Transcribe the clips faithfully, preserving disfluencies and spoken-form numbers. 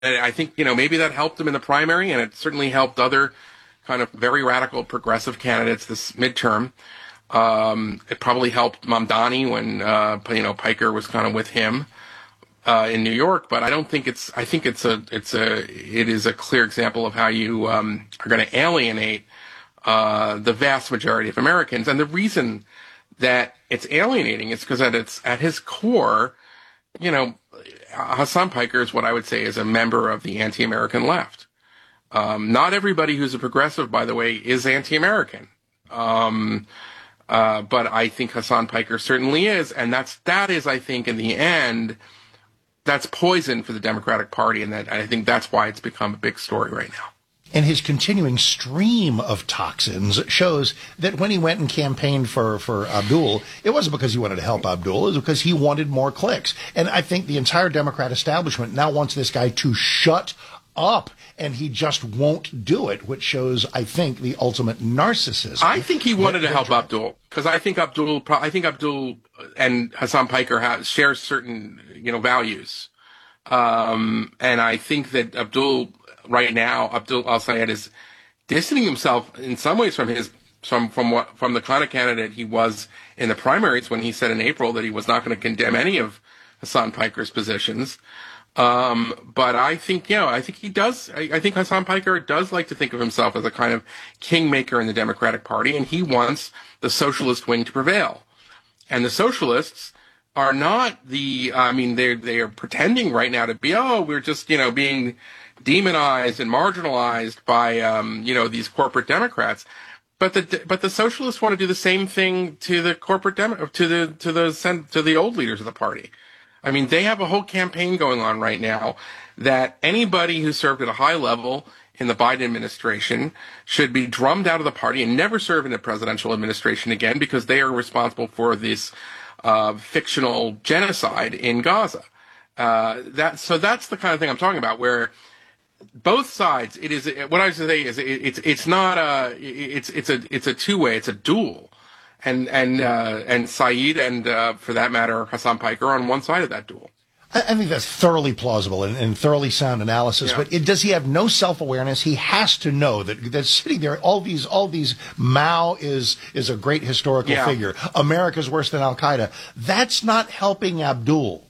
and I think, you know, maybe that helped him in the primary, and it certainly helped other kind of very radical progressive candidates this midterm. Um, it probably helped Mamdani when, uh, you know, Piker was kind of with him, uh, in New York, but I don't think it's, I think it's a, it's a, it is a clear example of how you, um, are going to alienate, uh, the vast majority of Americans. And the reason that it's alienating is because at its, at his core, you know, Hasan Piker is what I would say is a member of the anti-American left. Um, not everybody who's a progressive, by the way, is anti-American. Um, Uh, but I think Hasan Piker certainly is, and that's that is, I think, in the end, that's poison for the Democratic Party, and that I think that's why it's become a big story right now. And his continuing stream of toxins shows that when he went and campaigned for, for Abdul, it wasn't because he wanted to help Abdul, it was because he wanted more clicks. And I think the entire Democrat establishment now wants this guy to shut up, and he just won't do it, which shows, I think, the ultimate narcissism. I think he wanted to help Abdul, because I think Abdul, I think Abdul and Hasan Piker have, share certain, you know, values. Um, and I think that Abdul, right now, Abdul al-Sayed is distancing himself in some ways from his, from, from what, from the kind of candidate he was in the primaries when he said in April that he was not going to condemn any of Hasan Piker's positions. Um, but I think, you know, I think he does, I, I think Hasan Piker does like to think of himself as a kind of kingmaker in the Democratic Party, and he wants the socialist wing to prevail. And the socialists are not the, I mean, they're, they are pretending right now to be, oh, we're just, you know, being demonized and marginalized by, um, you know, these corporate Democrats. But the, but the socialists want to do the same thing to the corporate Demo, to the, to the, to the old leaders of the party. I mean, they have a whole campaign going on right now that anybody who served at a high level in the Biden administration should be drummed out of the party and never serve in a presidential administration again, because they are responsible for this uh, fictional genocide in Gaza. Uh, that so that's the kind of thing I'm talking about, where both sides, it is what I was say is it, it's it's not a it's it's a it's a two way, it's a duel. And and uh, and Saeed and uh, for that matter Hasan Piker are on one side of that duel. I, I think that's thoroughly plausible and, and thoroughly sound analysis. Yeah. But it, does he have no self-awareness? He has to know that that sitting there, all these all these Mao is is a great historical yeah. figure. America's worse than Al Qaeda. That's not helping Abdul.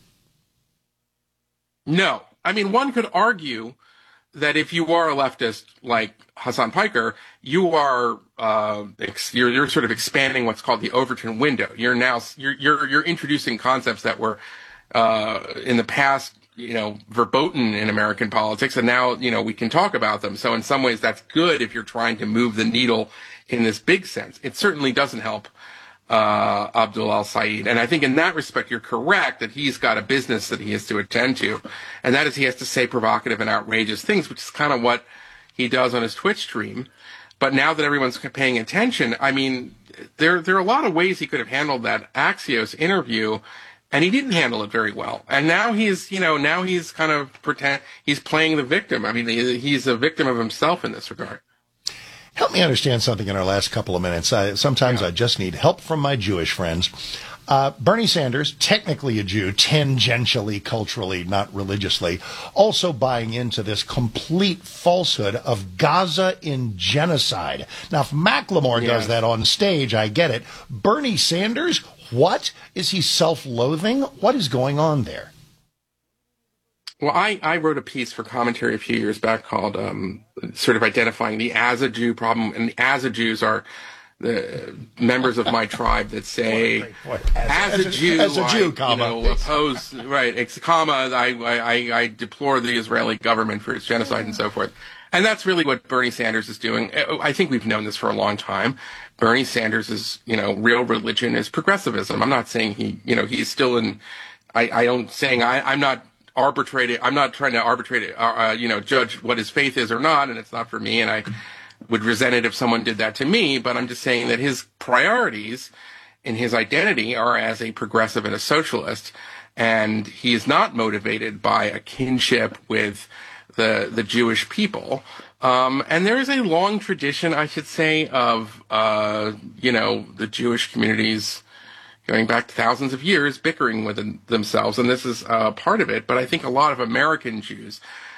No, I mean, one could argue that if you are a leftist like Hasan Piker, you are uh, ex- you're, you're sort of expanding what's called the Overton window. You're now you're you're, you're introducing concepts that were uh, in the past, you know, verboten in American politics, and now, you know, we can talk about them. So in some ways, that's good if you're trying to move the needle in this big sense. It certainly doesn't help uh, Abdul al-Sayed. And I think in that respect, you're correct that he's got a business that he has to attend to. And that is he has to say provocative and outrageous things, which is kind of what he does on his Twitch stream. But now that everyone's paying attention, I mean, there, there are a lot of ways he could have handled that Axios interview, and he didn't handle it very well. And now he's, you know, now he's kind of pretend, he's playing the victim. I mean, he, he's a victim of himself in this regard. Help me understand something in our last couple of minutes. I, sometimes yeah. I just need help from my Jewish friends. Uh, Bernie Sanders, technically a Jew, tangentially, culturally, not religiously, also buying into this complete falsehood of Gaza in genocide. Now, if Macklemore yeah. does that on stage, I get it. Bernie Sanders, what? Is he self-loathing? What is going on there? Well, I, I wrote a piece for Commentary a few years back called um, sort of identifying the as a Jew problem. And the as a Jews are the members of my tribe that say, boy, boy, as, as, a, a Jew, as a Jew, I, comma. You know, oppose, right, ex, comma, I, I, I deplore the Israeli government for its genocide and so forth. And that's really what Bernie Sanders is doing. I think we've known this for a long time. Bernie Sanders is, you know, real religion is progressivism. I'm not saying he, you know, he's still in, I, I don't saying I, I'm not arbitrating, I'm not trying to arbitrate, uh, uh, you know, judge what his faith is or not, and it's not for me, and I would resent it if someone did that to me, but I'm just saying that his priorities in his identity are as a progressive and a socialist, and he is not motivated by a kinship with the the Jewish people. Um, and there is a long tradition, I should say, of, uh, you know, the Jewish communities going back thousands of years bickering with themselves, and this is uh, part of it. But I think a lot of American Jews